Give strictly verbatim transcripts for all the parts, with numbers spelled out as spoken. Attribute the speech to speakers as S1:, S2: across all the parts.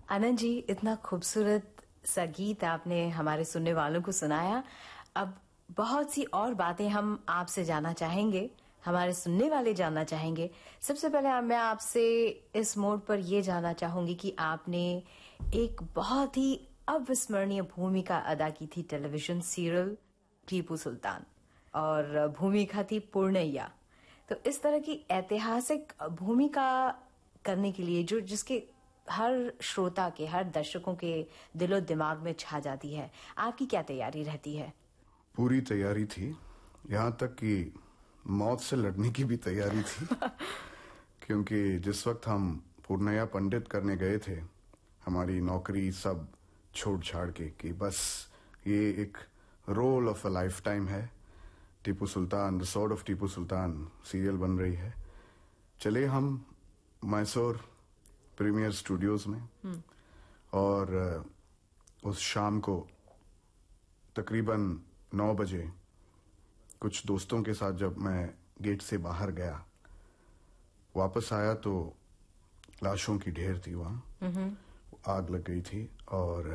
S1: आनंद जी, इतना खूबसूरत सा गीत आपने हमारे सुनने वालों को सुनाया। अब बहुत सी और बातें हम आपसे जानना चाहेंगे, हमारे सुनने वाले जानना चाहेंगे। सबसे पहले मैं आपसे इस मोड पर यह जानना चाहूंगी कि आपने एक बहुत ही अविस्मरणीय भूमिका अदा की थी टेलीविजन सीरियल टीपू सुल्तान, और भूमिका थी पूर्णैया। तो इस तरह की ऐतिहासिक भूमिका करने के लिए जो जिसके हर श्रोता के, हर दर्शकों के दिलो दिमाग में छा जाती है, आपकी क्या तैयारी रहती है?
S2: पूरी तैयारी थी, यहाँ तक कि मौत से लड़ने की भी तैयारी थी। क्योंकि जिस वक्त हम पूर्णैया पंडित करने गए थे, हमारी नौकरी सब छोड़ छाड़ के कि बस ये एक role of a life time है, Tipu Sultan, the sword of Tipu Sultan serial बन रही है। चले हम मैसूर प्रीमियर स्टूडियोज में, और उस शाम को तकरीबन नौ बजे कुछ दोस्तों के साथ जब मैं गेट से बाहर गया, वापस आया तो लाशों की ढेर थी वहां, आग लग गई थी। और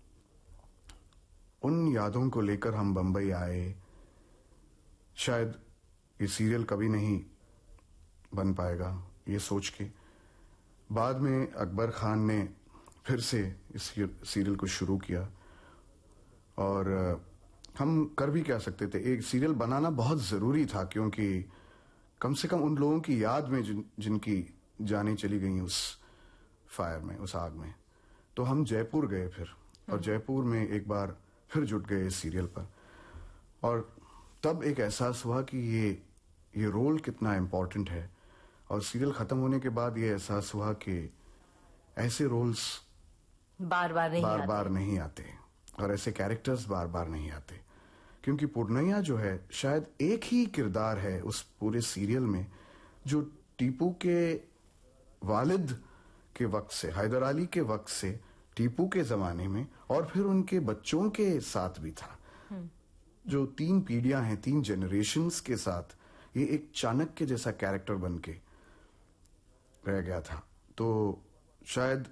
S2: उन यादों को लेकर हम बंबई आए। शायद ये सीरियल कभी नहीं बन पाएगा, ये सोच के बाद में अकबर खान ने फिर से इस सीरियल को शुरू किया। और हम कर भी क्या सकते थे, एक सीरियल बनाना बहुत जरूरी था, क्योंकि कम से कम उन लोगों की याद में जिन जिनकी जानें चली गई उस फायर में, उस आग में। तो हम जयपुर गए फिर, और जयपुर में एक बार फिर जुट गए इस सीरियल पर। और तब एक एहसास हुआ कि ये ये रोल कितना इम्पोर्टेंट है। और सीरियल खत्म होने के बाद ये एहसास हुआ कि ऐसे रोल्स
S1: बार बार नहीं
S2: बार
S1: आते।
S2: बार नहीं आते, और ऐसे कैरेक्टर्स बार बार नहीं आते। क्योंकि पूर्णैया जो है, शायद एक ही किरदार है उस पूरे सीरियल में जो टीपू के वालिद के वक्त से, हैदर अली के वक्त से, टीपू के जमाने में, और फिर उनके बच्चों के साथ भी था। जो तीन पीढ़ियां हैं, तीन जनरेशन्स के साथ ये एक चाणक्य जैसा कैरेक्टर बन के रह गया था। तो शायद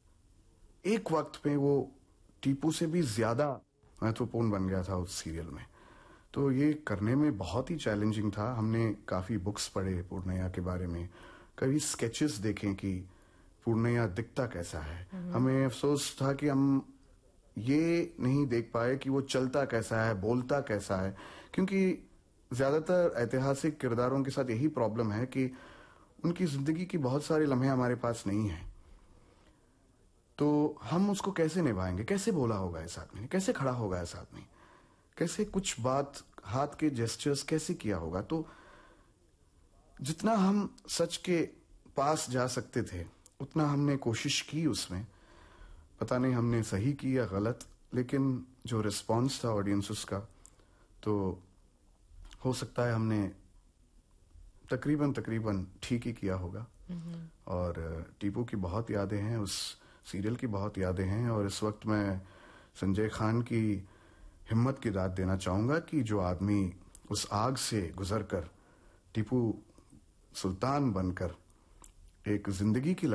S2: एक वक्त में वो टीपू से भी ज्यादा महत्वपूर्ण बन गया था उस सीरियल में। तो ये करने में बहुत ही चैलेंजिंग था। हमने काफी बुक्स पढ़े पूर्णैया के बारे में, कभी स्केचेस देखें कि पूर्णैया दिखता कैसा है। हमें अफसोस था कि हम ये नहीं देख पाए कि वो चलता कैसा है, बोलता कैसा है। क्योंकि ज्यादातर ऐतिहासिक किरदारों के साथ यही प्रॉब्लम है कि उनकी जिंदगी की बहुत सारे लम्हे हमारे पास नहीं है। तो हम उसको कैसे निभाएंगे, कैसे बोला होगा इस आदमी ने, कैसे खड़ा होगा इस आदमी, कैसे कुछ बात, हाथ के जेस्चर्स कैसे किया होगा। तो जितना हम सच के पास जा सकते थे उतना हमने कोशिश की उसमें। पता नहीं हमने सही की या गलत, लेकिन जो रिस्पांस था ऑडियंसेस का, तो हो सकता है हमने तकरीबन तकरीबन ठीक ही किया होगा। और टीपू की बहुत यादें हैं, उस सीरियल की बहुत यादें हैं। और इस वक्त मैं संजय खान की हिम्मत की दाद देना चाहूंगा कि जो आदमी उस आग से गुजरकर टीपू सुल्तान बनकर एक जिंदगी की